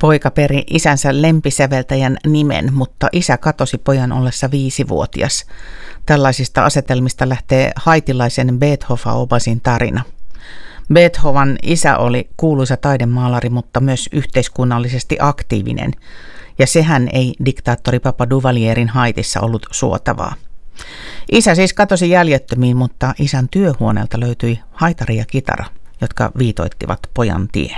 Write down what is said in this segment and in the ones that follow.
Poika peri isänsä lempisäveltäjän nimen, mutta isä katosi pojan ollessa 5-vuotias. Tällaisista asetelmista lähtee haitilaisen Beethoven-Obasin tarina. Beethoven isä oli kuuluisa taidemaalari, mutta myös yhteiskunnallisesti aktiivinen, ja sehän ei diktaattori Papa Duvalierin Haitissa ollut suotavaa. Isä siis katosi jäljettömiin, mutta isän työhuoneelta löytyi haitari ja kitara, jotka viitoittivat pojan tien.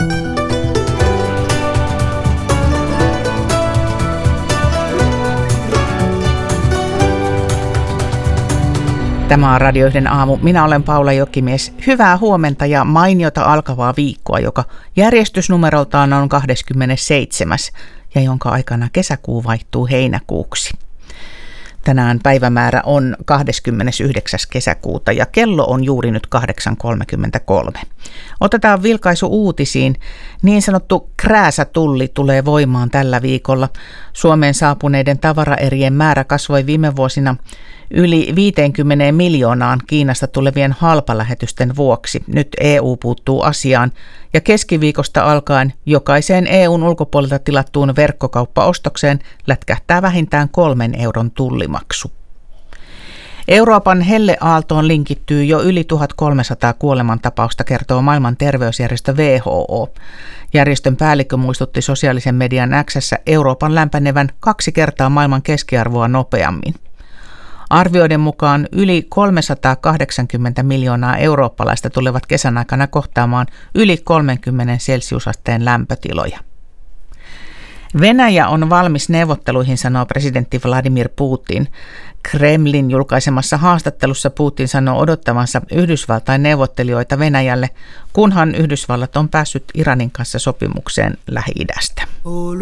Tämä on Radio 1 aamu. Minä olen Paula Jokimies. Hyvää huomenta ja mainiota alkavaa viikkoa, joka järjestysnumeroltaan on 27. ja jonka aikana kesäkuu vaihtuu heinäkuuksi. Tänään päivämäärä on 29. kesäkuuta ja kello on juuri nyt 8.33. Otetaan vilkaisu uutisiin. Niin sanottu krääsätulli tulee voimaan tällä viikolla. Suomeen saapuneiden tavaraerien määrä kasvoi viime vuosina yli 50 miljoonaan Kiinasta tulevien halpalähetysten vuoksi. Nyt EU puuttuu asiaan ja keskiviikosta alkaen jokaiseen EUn ulkopuolelta tilattuun verkkokauppaostokseen lätkähtää vähintään 3 euron tullimaksu. Euroopan helleaaltoon linkittyy jo yli 1300 kuolemantapausta, kertoo maailman terveysjärjestö WHO. Järjestön päällikkö muistutti sosiaalisen median X:ssä Euroopan lämpenevän 2 kertaa maailman keskiarvoa nopeammin. Arvioiden mukaan yli 380 miljoonaa eurooppalaista tulevat kesän aikana kohtaamaan yli 30 celsiusasteen lämpötiloja. Venäjä on valmis neuvotteluihin, sanoo presidentti Vladimir Putin. Kremlin julkaisemassa haastattelussa Putin sanoo odottavansa Yhdysvaltain neuvottelijoita Venäjälle, kunhan Yhdysvallat on päässyt Iranin kanssa sopimukseen Lähi-idästä.